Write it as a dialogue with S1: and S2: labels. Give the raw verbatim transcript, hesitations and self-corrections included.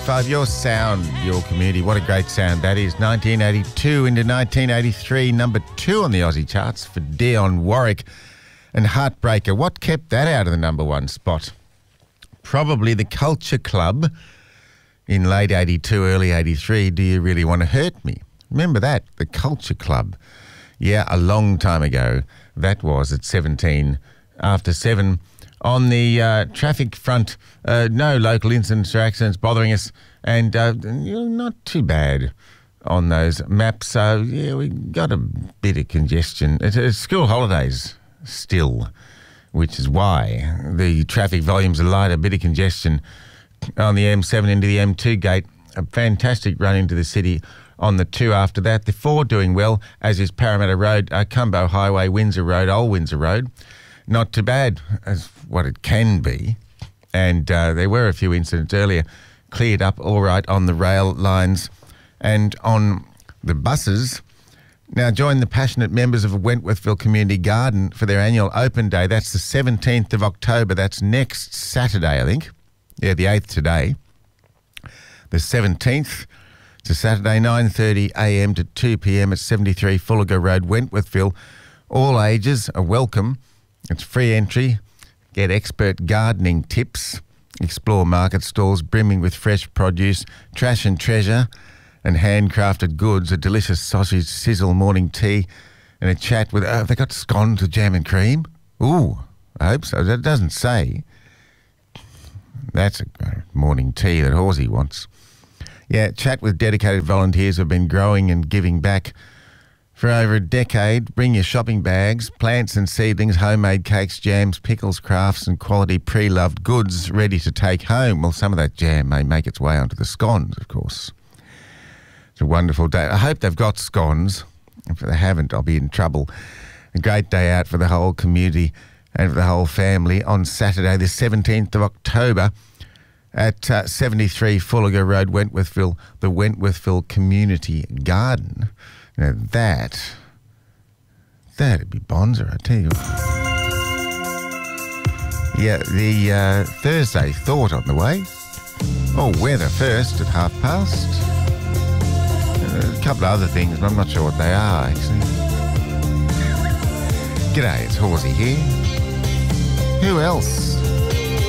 S1: Five, your sound, your community, what a great sound that is. nineteen eighty-two into nineteen eighty-three, number two on the Aussie charts for Dionne Warwick and Heartbreaker. What kept that out of the number one spot? Probably the Culture Club in late eighty-two, early eighty-three, Do You Really Want to Hurt Me? Remember that, the Culture Club. Yeah, a long time ago. That was at seventeen after seven. On the uh, traffic front, uh, no local incidents or accidents bothering us, and uh, you know, not too bad on those maps. So, yeah, we got a bit of congestion. It's, it's school holidays still, which is why the traffic volumes are light, a bit of congestion on the M seven into the M two gate. A fantastic run into the city on the two after that. The four doing well, as is Parramatta Road, uh, Cumbo Highway, Windsor Road, Old Windsor Road. Not too bad as what it can be. And uh, there were a few incidents earlier, cleared up all right on the rail lines and on the buses. Now join the passionate members of Wentworthville Community Garden for their annual open day. That's the seventeenth of October. That's next Saturday, I think. Yeah, the eighth today. The seventeenth. It's a Saturday, nine thirty a m to two p m at seventy-three Fulliger Road, Wentworthville. All ages are welcome. It's free entry. Get expert gardening tips. Explore market stalls brimming with fresh produce, trash and treasure, and handcrafted goods. A delicious sausage sizzle morning tea, and a chat with. Uh, have they got scones with jam and cream? Ooh, I hope so. That doesn't say. That's a morning tea that Horsey wants. Yeah, chat with dedicated volunteers who have been growing and giving back for over a decade. Bring your shopping bags, plants and seedlings, homemade cakes, jams, pickles, crafts and quality pre-loved goods ready to take home. Well, some of that jam may make its way onto the scones, of course. It's a wonderful day. I hope they've got scones. If they haven't, I'll be in trouble. A great day out for the whole community and for the whole family on Saturday, the seventeenth of October at uh, seventy-three Fulliger Road, Wentworthville, the Wentworthville Community Garden. Now that, that'd be bonzer, I tell you. Yeah, the uh, Thursday Thought on the way. Oh, weather first at half past. Uh, a couple of other things, but I'm not sure what they are, actually. G'day, it's Horsey here. Who else?